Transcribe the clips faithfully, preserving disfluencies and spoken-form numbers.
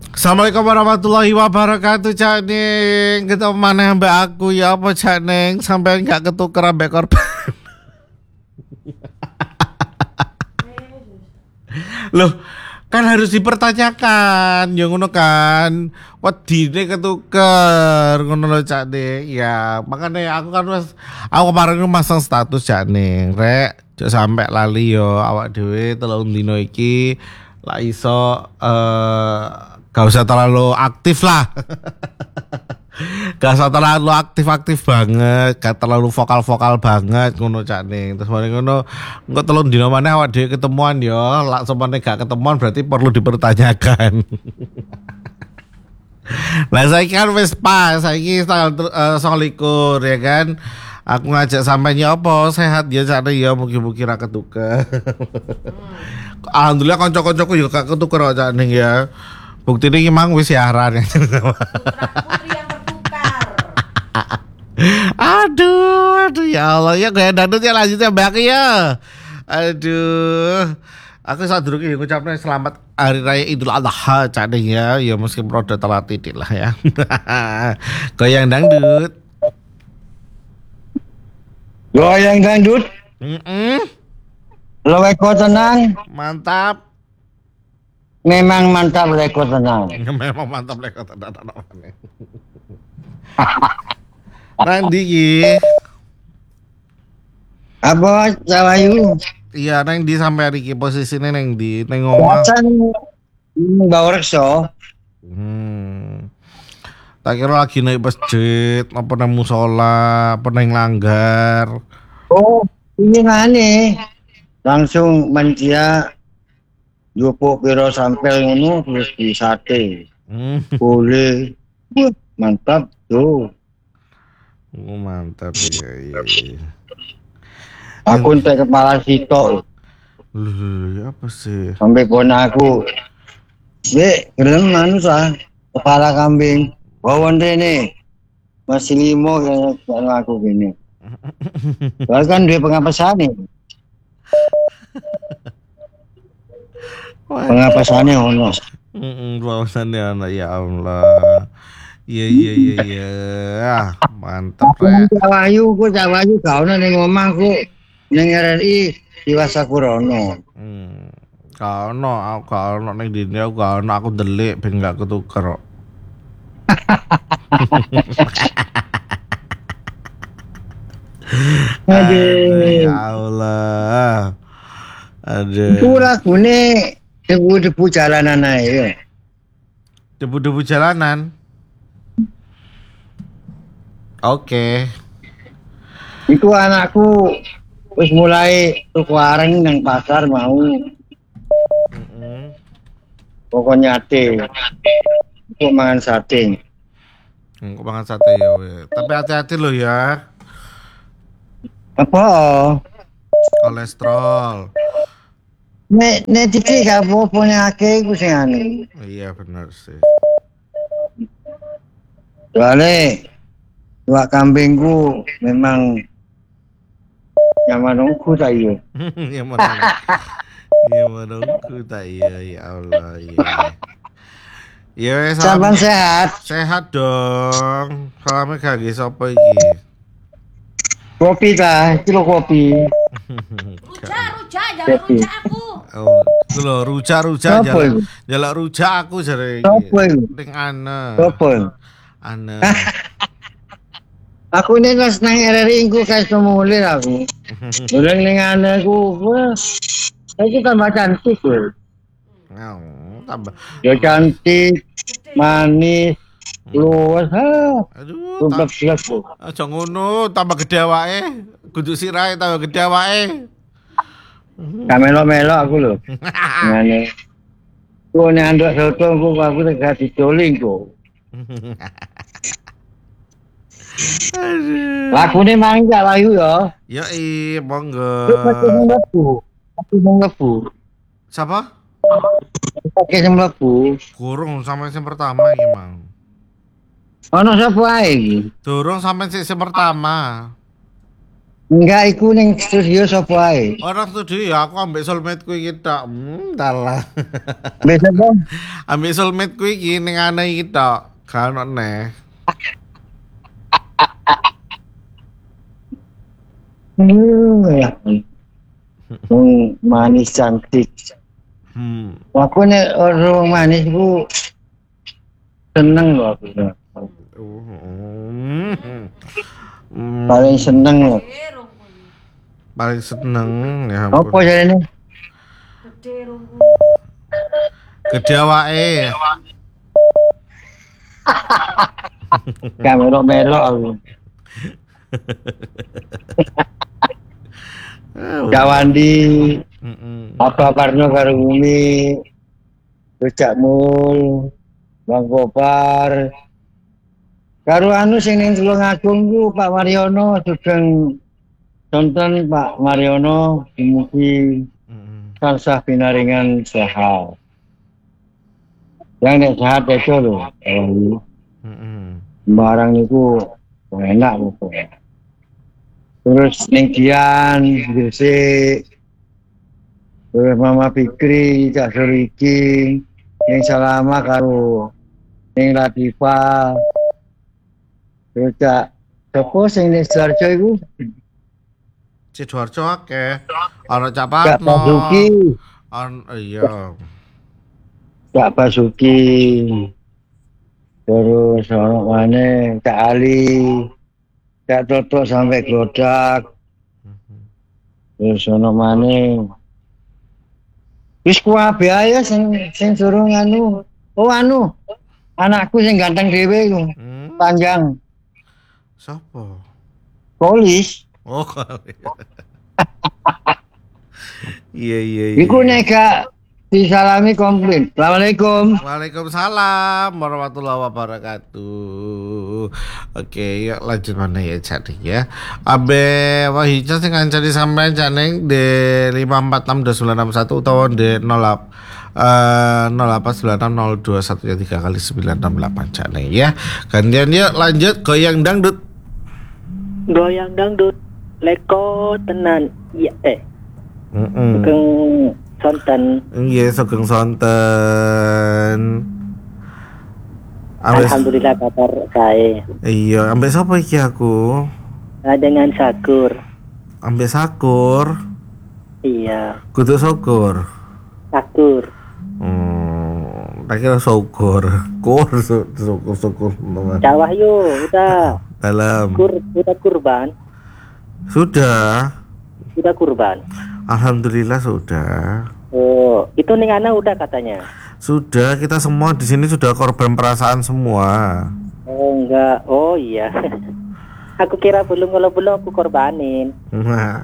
Assalamualaikum warahmatullahi wabarakatuh, Cak Ning. Ketemu mana mbak aku ya apa, Cak Ning? Sampai nggak ketuker ambek korban. Loh, kan harus dipertanyakan, ya ngono kan. Wedine ketuker ngono lho, Cak Ning. Ya, makanya aku kan mas, aku kemarin masang status, Cak Ning. Rek, jek sampe lali yo awak dhewe telung dino iki lah iso eh gak usah terlalu aktif lah. Gak usah terlalu aktif-aktif banget, gak terlalu vokal-vokal banget ngono, Cak Ning. Terus mari ngono, engko telung dino maneh awak dhewe ketemuan yo, lak sampeyan gak ketemuan berarti perlu dipertanyakan. Lah saiki kan wis pas, saiki tanggal uh, selikur ya kan. Aku ngajak sampean ya apa sehat ya, Cak Ning ya, mugi-mugi ra ketuker. Alhamdulillah kanca-kancaku yo gak ketuker kok, Cak Ning ya. Bukti ini emang wis siaran ya. Putri yang tertukar. Aduh, aduh ya Allah ya, gaya dangdut ya lanjutnya mbak ya. Aduh, aku saat dulu ini ngucapnya selamat hari raya Idul Adha, Cak Ning ya. Ya meskipun rada telat titik lah ya. Goyang dangdut. Goyang dangdut. Mm-mm. Leweko tenang. Mantap. Memang mantap leko tenang. Memang mantap leko tenang. Nanti ki. Apa Cawayu? Iya, neng di sampai hari ki posisinya neng di neng omah. Wacan bawa rekso. Hmm. Tak kira lagi naik masjid, apa nang musola, apa nang langgar. Oh, ini aneh. Langsung manusia Jupuk piro sampel ngono terus di sate. Hmm. Boleh. Wah, mantap tuh. Oh, mantap ya, iya, iya. Aku entek kepala sitok. Loh, apa sih? Sampai kona aku. Dek, keren anu sah. Kepala kambing. Bawon rene. Masih limo kayak aku gini. Soalnya kan dia pengapesan nih. Pengapesannya ono. Heeh, pengapesannya ono ya Allah. Iya iya iya iya. Mantap ya. Cawayu, ku Cawayu gak ono ning omahku. Ning R R I di Wasakurono. Hmm. Gak ono, aku gak ono ning dine aku gak ono, aku delik ben gak ketuker kok. Aduh. Ya Allah. Aduh. Itu lagune debu-debu jalanan ae. Debu-debu jalanan. Oke. Okay. Itu anakku wis mulai tuku areng nang pasar mau. Mm-hmm. Pokoknya ate. Kok mangan sate. Kok mangan sate ya we. Tapi hati-hati lo ya. Apa? Kolesterol. Nek nek dikit gak apa-apa nyake iku sing anu. Iya benar sih. Soale tua kambingku memang nyaman nunggu tak iya. Ya mana? Ya mana aku tak iya ya Allah ya. Ya Salam sehat. Sehat dong. Salamnya kaki sapa iki? Kopi ta, kilo kopi. Rujak, rujak, jangan rujak aku. Oh, itu lho rujak rujak jalan. Jalan rujak aku jare iki. Sopo iki? Ning ana. Sopo? Ana. Aku ini pas nang R R I ku kayak semulir aku. Udah ning ana ku. Saya tambah cantik loh. Oh, tambah. Ya cantik, manis, luas ha. Aduh, Tumpah siap bu. aja ngono, tambah gede awake. Kudu sirahe tambah gede awake. Kamelo-melo aku lho. Ngene. Ku nek anduk soto ku aku tak dicoling ku. Aduh. Lakune mangga layu ya. Ya i, monggo. Pakai mlebu. Pakai mlebu. Siapa? Pakai mlebu. Kurung sampai yang pertama iki, Mang. Ono sapa ae iki? Durung sampai sing pertama. Enggak iku ning studio sapa ae. Orang studio ya aku ambek soulmate ku iki tok. Hmm, dalah. Besok dong. Ambek soulmate ku iki ning ana iki tok. Gak ono neh. Hmm, ya. Wong manis cantik. Hmm. Aku nek orang manis ku seneng loh aku. Hmm. Hmm. Paling seneng loh. Gede rongku. Paling seneng ya Apa ampun. jarene? Gede rongku. Gede awake. Gak melok-melok aku. Gak Wandi, Heeh. apa Parno karo Bumi, Rujak Mul, Bang Kopar. Karo anu sing ning Tulungagung ku Pak Mariono sugeng tonton Pak Mariono mugi tansah pinaringan sehat. Yang nek sehat itu lho. Heeh. Barang niku enak pokoknya. Terus ning Dian, Gresik, terus Mama Fikri, Cak Suriki, ning Salama karo ning Latifa, terus Cak Sopo sing ning Sidoarjo iku, Sidoarjo akeh. Ana Cak Cak Patno. Basuki, An iya. Cak Basuki, terus ono maneh Cak Ali, Cak Toto sampai Glodak, terus ono maneh wis kuwabe ae sing sing suruh anu. Oh anu, anakku sing ganteng dhewe iku. Hmm. Panjang Sopo? polis. Oh. Iya iya iya. Iku nek gak disalami komplit. Assalamualaikum. Waalaikumsalam warahmatullahi wabarakatuh. Oke, yuk lanjut mana ya cari ya. Abe Wahija sing ngancani sampean janeng di lima empat enam dua sembilan enam satu utawa di nol delapan eh nol delapan sembilan enam nol dua satu tiga kali sembilan enam delapan janeng ya. Gantian yuk lanjut goyang dangdut. Goyang dangdut leko tenan. Iya eh. Heeh. Sugeng sonten. Iya, sugeng sonten. Ambes, Alhamdulillah kabar saya. iya, ambek sapa iki aku? Nah, dengan Sakur. Ambek Sakur. Iya, Kudu Syukur. Sakur. Hmm, tak kira syukur. Kur su- syukur syukur teman. Cak Wahyu udah Dalam. kur udah kurban. Sudah. Udah kurban. Alhamdulillah sudah. Oh, itu ning ana udah katanya. Sudah, kita semua di sini sudah korban perasaan semua. Oh, enggak. Oh iya. Aku kira belum kalau belum aku korbanin. Nah.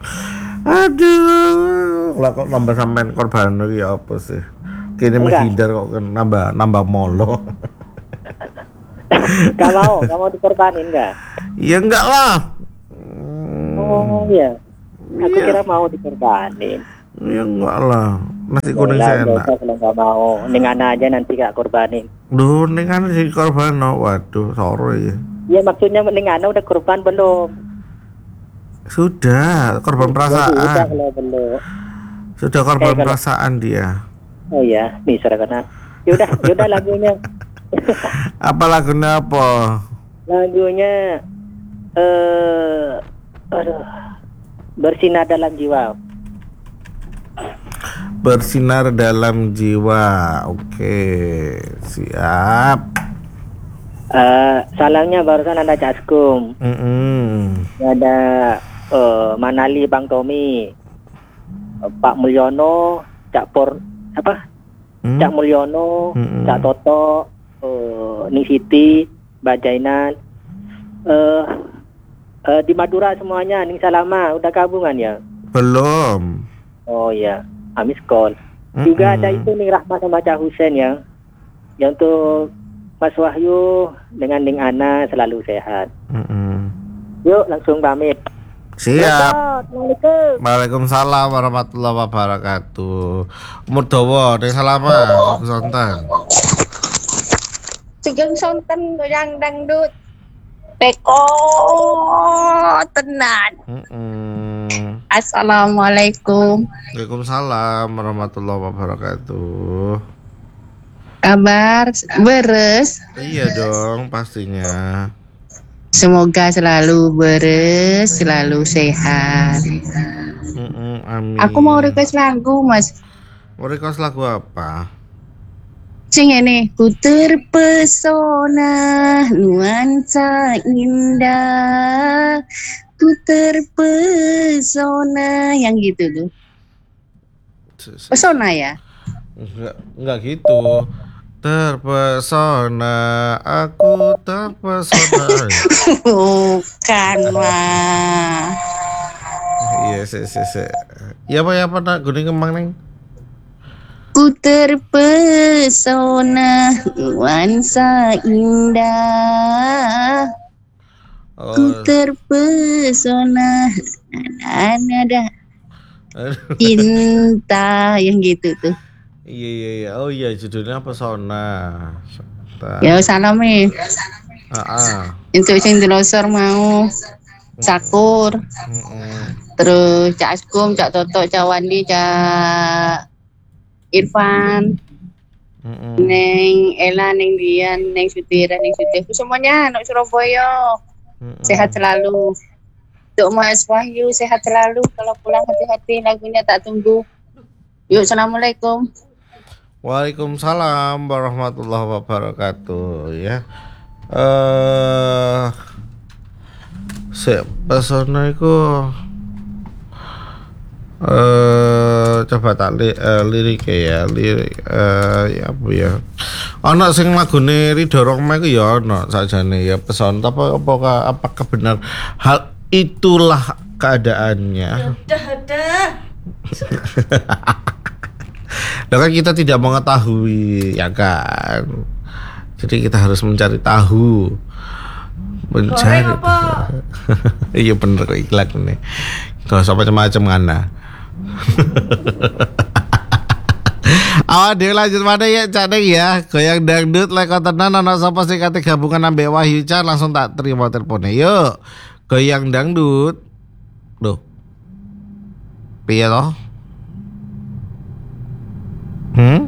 Aduh, lah kok nambah sampean korban iki apa sih? Kini Enggak. menghindar kok kan nambah nambah molo. Gak mau, gak mau dikorbanin enggak? Ya enggak lah. Oh iya. Aku Iya. kira mau dikorbanin. Ya enggak lah. Nasi kuning Lah, saya nggak enak. usah kalau nggak mau, ning ana aja nanti gak korbanin. Duh, ini kan si korban, no. Waduh, sorry. Ya maksudnya ning ana udah korban belum? Sudah, korban Jadi udah perasaan. kalau belum. Sudah korban Eh, kalau- perasaan dia. Oh iya, nih suara kena. Yaudah, yaudah lagunya. Apa lagunya apa? Lagunya eh aduh, bersinar dalam jiwa. Bersinar dalam jiwa. Oke, siap. Eh salahnya barusan ada Caskum, Mm-mm. ada eh Manali Bang Tommy, eh, Pak Mulyono, Cak Por apa? Hmm? Cak Mulyono, Mm-mm. Cak Toto, eh Ning Siti, Mbak Jainan, eh eh, di Madura semuanya, Ning Salama, udah gabungan ya? Belum. Oh ya, Amis Call. Juga ada Mm-mm. itu Ning Rahmat sama Cak Husen ya. Yang untuk Mas Wahyu dengan Ning Ana selalu sehat. Mm-mm. Yuk langsung pamit. Siap. Assalamualaikum. Waalaikumsalam warahmatullahi wabarakatuh. Umur dawa, dek salama, aku sonten. Sugeng sonten goyang dangdut. Teko tenan. Mm-mm. Assalamualaikum. Waalaikumsalam warahmatullahi wabarakatuh. Kabar beres? Iya dong pastinya. Semoga selalu beres, selalu sehat. Mm-mm, amin. Aku mau request lagu, Mas. Mau request lagu apa? Sing ini, ku terpesona nuansa indah, ku terpesona, yang gitu tuh. Pesona ya? Enggak, enggak gitu. Terpesona, aku terpesona. Bukan mah. Iya, sih, sih, sih. Ya apa ya apa nak gunung kemang neng? Ku terpesona nuansa indah, Oh, ku terpesona nada aduh. cinta, yang gitu tuh. Iya iya iya. Oh iya judulnya Pesona. Sebentar. Ya salam nih Ah, ah. untuk sing delosor mau Sakur, Mm-mm. terus Cak Askum, Cak Toto, Cak Wandi, Cak Irfan, Mm-mm. Neng Ella, Neng Dian, Neng Sutira, Neng Sutiaku, semuanya anak Surabaya Mm-mm. sehat selalu. Untuk Mas Wahyu sehat selalu, kalau pulang hati-hati, lagunya tak tunggu. Yuk, assalamualaikum. Waalaikumsalam warahmatullahi wabarakatuh ya. Eh, si Pesona itu eh coba tak li, eh, lirik ya lirik eh ya apa ya ana sing lagune Ridho Roma iku ya ana sakjane ya Pesona apa apakah apakah benar hal itulah keadaannya. Udah, udah. Nah kan kita tidak mengetahui ya kan, jadi kita harus mencari tahu, mencari. Goreng apa? Iya bener kok iklan nih, gak usah macam-macam ngana. Awak dhewe lanjut mana ya Cak Neng ya. Goyang dangdut leko tenan ana sapa sing kate gabungan ambek Wahyu Chan, langsung tak terima telepone. Yuk. Goyang dangdut. Loh. Piye toh? Hmm?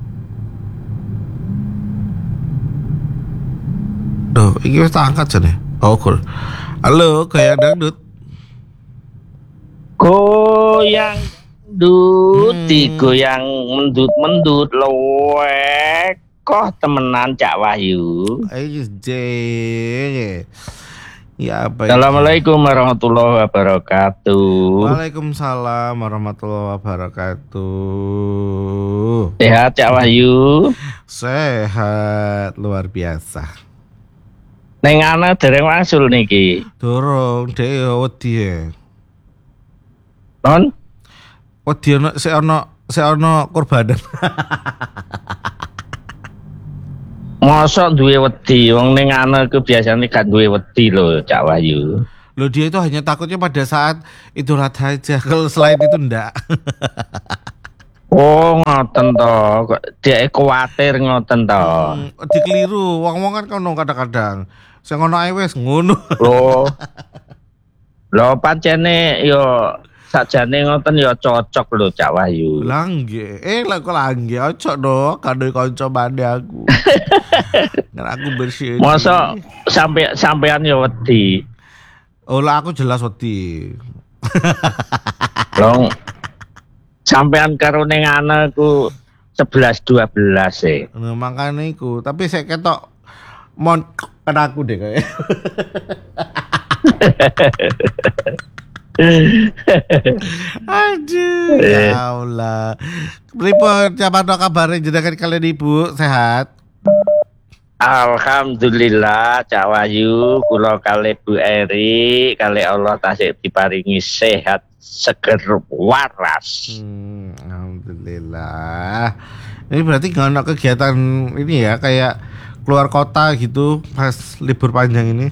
Duh, iki wis tak angkat jane. Oh, cool. Halo, goyang dangdut. Goyang dut, Hmm. digoyang mendut-mendut loek. Kok temenan Cak Wahyu. Ayo jeng. Ya apa ini? Assalamualaikum warahmatullahi wabarakatuh. Waalaikumsalam warahmatullahi wabarakatuh. Sehat Cak Wahyu. Sehat luar biasa. Neng ana dereng wangsul niki. Dorong dhewe wedi e. Non? Wedi ono sik ono sik ono korbanan. Mosok duwe wedi, wong ning ana ku biasane gak duwe wedi lho Cak Wahyu. Loh dia itu hanya takutnya pada saat Idul Adha aja. Kalau selain itu enggak. Oh ngoten to, kok dhek kuwatir ngoten to. Hmm, dikeliru. Wong-wong kan kono kadang-kadang. Sing ono ae wis ngono. Lho. Lho pancene yo sakjane ngoten ya cocok lho Cak Wahyu. Langge. Eh lah kok langge ojo no kado kanca mane aku. Ngan aku bersih. Masa sampai sampean ya wedi. Oh lah aku jelas wedi. Long sampean karo ning ana ku sebelas dua belas e. Nah, makanya iku, tapi saya ketok mon kan aku deh kayak. Aduh, ya Allah. Pripun siapa no kabarnya jenengan kalian ibu sehat? Alhamdulillah Cak Wahyu kula kali Bu Eri kali Allah tasik diparingi sehat seger waras. Hmm, Alhamdulillah. Ini berarti nggak ada kegiatan ini ya kayak keluar kota gitu pas libur panjang ini?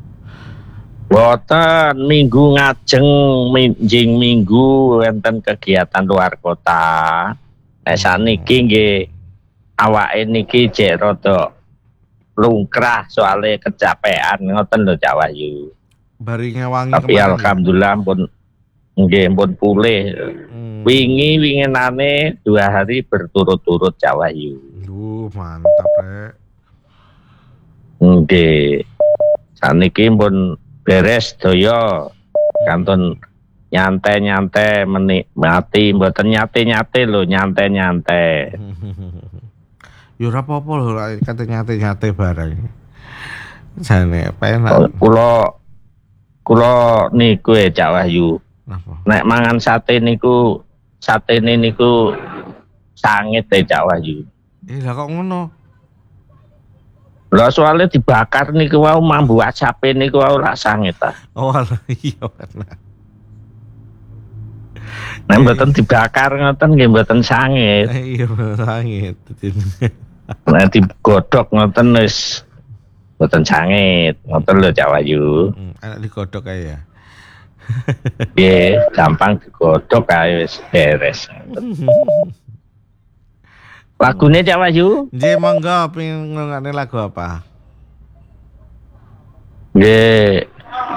Boten minggu ngajeng minjing minggu wonten kegiatan luar kota. Nek saniki nggih awake niki jek rada lungkrah soalnya kecapean ngoten lho Cak Wahyu. Bari ngewangi Tapi kemarin ya? alhamdulillah pun nggih pun pulih. Hmm. Wingi winginane dua hari berturut-turut Cak Wahyu. Duh, mantap rek. Nggih. Saniki pun beres daya. Kantun nyantai-nyantai menikmati mboten nyate-nyate lho, nyantai-nyantai. Yo ora apa-apa lho kate nyate-nyate bareng. Jane penak. Kula kula niku e Cak Wahyu. Napa? Nek mangan sate niku satene niku sangit e Cak Wahyu. Eh lah kok ngono? Lah soalnya dibakar niku wau mambu asape niku wau lak sangit ta. Oh alah, iya benar. Nek mboten dibakar ngoten nggih mboten sangit. Eh, iya bener sangit. Nek digodhog ngoten wis mboten sangit. Ngoten lho Cak Wahyu. Hmm, enak digodhog ae ya. Nggih, gampang digodhog ae wis beres. Lagune Cak Wahyu? Nggih monggo pengen ngrungokne lagu apa? Nggih.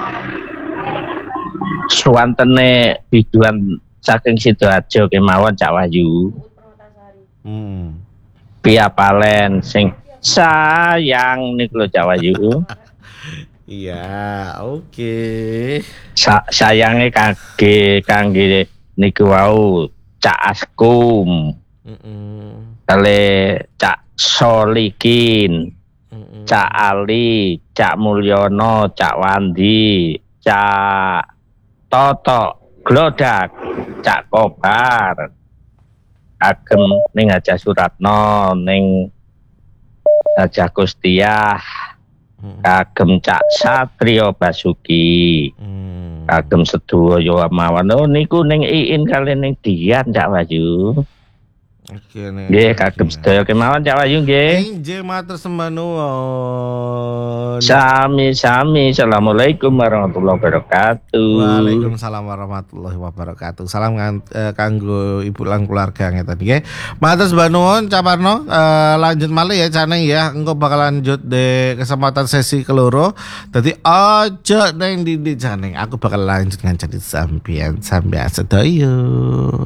Suwantene biduan saking Sidoarjo kemawon Cak Wahyu. Hmm. Piapalen sing sayang niku lho Cak Wahyu. Iya, oke. Sa sayange kangge kangge niku wau Cak Askum. Heeh. Kale Cak Solikin, Heeh. Cak Ali, Cak Mulyono, Cak Wandi, Cak Toto, Glodak, Cak Kobar, agem ning Haja Suratno, ning Haja Kustiah, kagem Cak Satrio Basuki, Hmm. kagem sedaya mawon. Oh niku ning Iin kali ning Dian Cak Wahyu. Oke nih. Nggih kagem sedaya kemawon Cak Wahyu nggih. Injil matur sembah nuwun. Sami-sami. Assalamualaikum warahmatullahi wabarakatuh. Waalaikumsalam warahmatullahi wabarakatuh. Salam ngan- eh, kanggo ibu lan keluarga ngeten nggih. Matur sembah nuwun Cak Parno. Eh, lanjut malih ya Caneng ya. Engko bakal lanjut di kesempatan sesi keloro. Dadi aja neng di Caneng. Aku bakal lanjut ngancani sampean sampean sedaya.